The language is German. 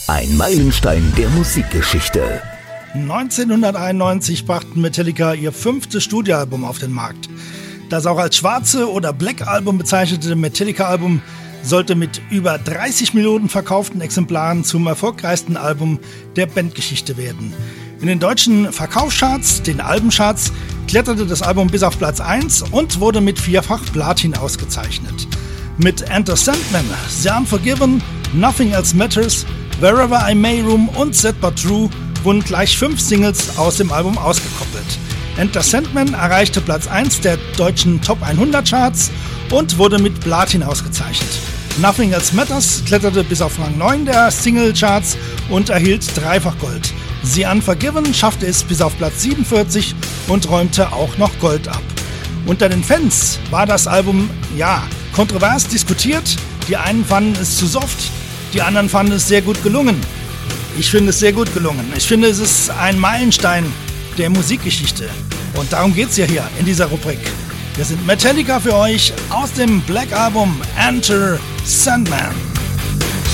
Ein Meilenstein der Musikgeschichte. 1991 brachten Metallica ihr 5. Studioalbum auf den Markt. Das auch als Schwarze oder Black Album bezeichnete Metallica-Album sollte mit über 30 Millionen verkauften Exemplaren zum erfolgreichsten Album der Bandgeschichte werden. In den deutschen Verkaufscharts, den Albencharts, kletterte das Album bis auf Platz 1 und wurde mit 4-fach Platin ausgezeichnet. Mit Enter Sandman, The Unforgiven, Nothing Else Matters, Wherever I May Roam und Sad But True wurden gleich 5 Singles aus dem Album ausgekoppelt. Enter Sandman erreichte Platz 1 der deutschen Top 100 Charts und wurde mit Platin ausgezeichnet. Nothing Else Matters kletterte bis auf Rang 9 der Single-Charts und erhielt 3-fach Gold. The Unforgiven schaffte es bis auf Platz 47 und räumte auch noch Gold ab. Unter den Fans war das Album, kontrovers diskutiert. Die einen fanden es zu soft, die anderen fanden es sehr gut gelungen. Ich finde es sehr gut gelungen. Ich finde, es ist ein Meilenstein der Musikgeschichte. Und darum geht es ja hier in dieser Rubrik. Wir sind Metallica für euch aus dem Black Album Enter Sandman.